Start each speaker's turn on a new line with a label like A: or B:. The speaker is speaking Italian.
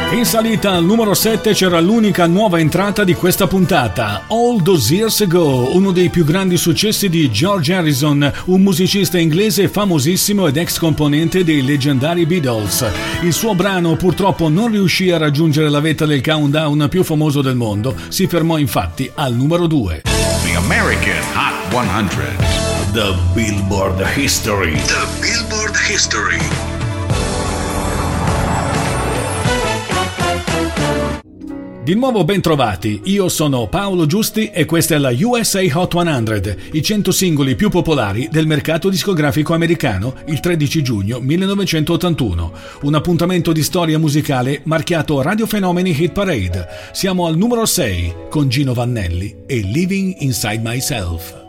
A: In salita al numero 7 c'era l'unica nuova entrata di questa puntata, All Those Years Ago, uno dei più grandi successi di George Harrison, un musicista inglese famosissimo ed ex componente dei leggendari Beatles. Il suo brano purtroppo non riuscì a raggiungere la vetta del countdown più famoso del mondo, si fermò infatti al numero 2.
B: The American Hot 100.
A: The Billboard History.
B: The Billboard History.
A: Di nuovo ben trovati, io sono Paolo Giusti e questa è la USA Hot 100, i 100 singoli più popolari del mercato discografico americano il 13 giugno 1981. Un appuntamento di storia musicale marchiato Radio Fenomeni Hit Parade. Siamo al numero 6 con Gino Vannelli e Living Inside Myself.